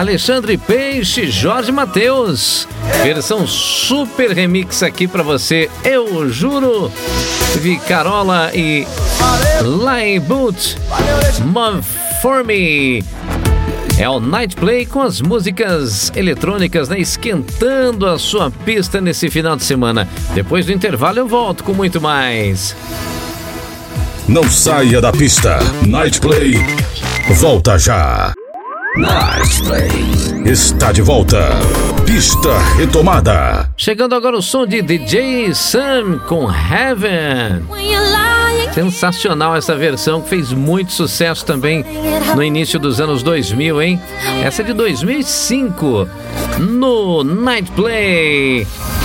Alexandre Peixe, Jorge Mateus. Versão super remix aqui pra você, Eu Juro. Vicarola e Line Boot, Move For Me. É o Night Play com as músicas eletrônicas, né? Esquentando a sua pista nesse final de semana. Depois do intervalo eu volto com muito mais. Não saia da pista. Night Play volta já. Night Play está de volta. Pista retomada. Chegando agora o som de DJ Sam com Heaven. Sensacional essa versão, que fez muito sucesso também no início dos anos 2000, hein? Essa é de 2005 no Night Play.